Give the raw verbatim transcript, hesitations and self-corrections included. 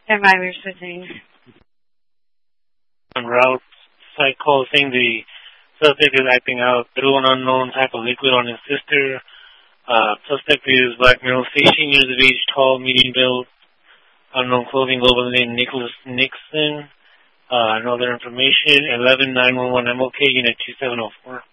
Survivor Sitting. On route, site call saying the suspect is acting out through an unknown type of liquid on his sister. Uh, suspect is black male, sixteen years of age, tall, medium build, unknown clothing, global name Nicholas Nixon. Uh, no other information. eleven nine one one M O K, Unit two seven zero four.